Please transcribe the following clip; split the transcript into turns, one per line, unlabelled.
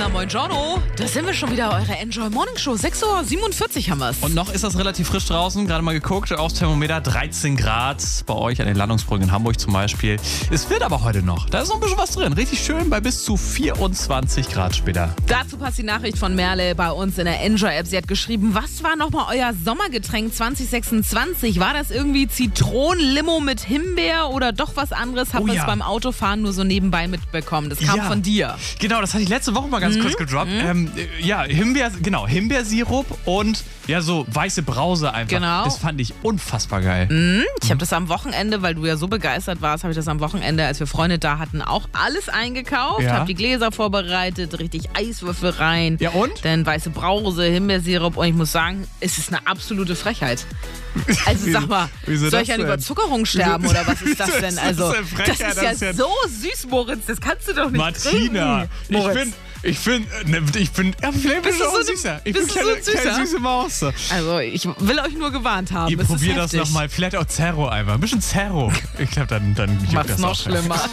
moin Giorno. Da sind wir schon wieder, eure Enjoy Morning Show. 6:47 Uhr haben wir's.
Und noch ist das relativ frisch draußen. Gerade mal geguckt, aufs Thermometer 13 Grad. Bei euch an den Landungsbrücken in Hamburg zum Beispiel. Es wird aber heute noch. Da ist noch ein bisschen was drin. Richtig schön bei bis zu 24 Grad später.
Dazu passt die Nachricht von Merle bei uns in der Enjoy-App. Sie hat geschrieben, was war nochmal euer Sommergetränk 2026? War das irgendwie Zitronenlimo mit Himbeer oder doch was anderes? Hab es beim Autofahren nur so nebenbei mitbekommen. Das kam von dir.
Genau, das hatte ich letzte Woche mal ganz kurz gedroppt. Himbeersirup und so weiße Brause einfach.
Genau.
Das fand ich unfassbar geil.
Ich habe das am Wochenende, weil du ja so begeistert warst, habe ich das am Wochenende, als wir Freunde da hatten, auch alles eingekauft.
Ja.
Habe die Gläser vorbereitet, richtig Eiswürfel rein.
Ja und?
Dann weiße Brause, Himbeersirup und ich muss sagen, es ist eine absolute Frechheit. Also sag mal, soll ich an Überzuckerung sterben oder was ist das denn? Also, das ist ja so süß, Moritz, das kannst du doch nicht
Martina,
trinken.
ich bin vielleicht bist du auch süßer. Ich bin kleine süße Maus.
Also ich will euch nur gewarnt haben.
Ihr probiert das nochmal, vielleicht auch Zerro einfach. Ein bisschen Zerro. Ich glaube, dann
macht's noch schlimmer.